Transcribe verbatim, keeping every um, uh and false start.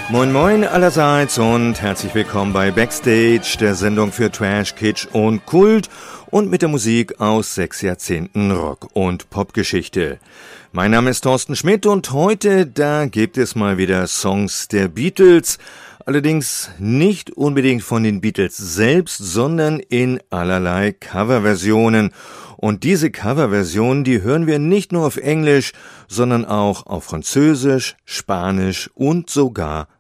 Moin Moin allerseits und herzlich willkommen bei Backstage, der Sendung für Trash, Kitsch und Kult und mit der Musik aus sechs Jahrzehnten Rock- und Popgeschichte. Mein Name ist Thorsten Schmidt und heute, da gibt es mal wieder Songs der Beatles, allerdings nicht unbedingt von den Beatles selbst, sondern in allerlei Coverversionen. Und diese Coverversionen, die hören wir nicht nur auf Englisch, sondern auch auf Französisch, Spanisch und sogar